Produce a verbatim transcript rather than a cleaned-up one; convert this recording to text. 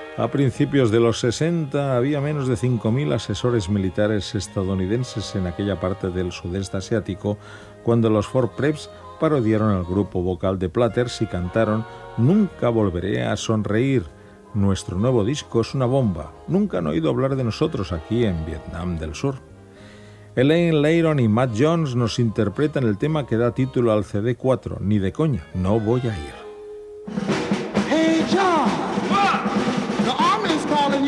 A principios de los sesenta había menos de cinco mil asesores militares estadounidenses en aquella parte del sudeste asiático cuando los Four Preps parodiaron al grupo vocal de Platters y cantaron «Nunca volveré a sonreír». Nuestro nuevo disco es una bomba. Nunca han oído hablar de nosotros aquí en Vietnam del Sur. Elaine Leighton y Matt Jones nos interpretan el tema que da título al C D cuatro. Ni de coña, no voy a ir.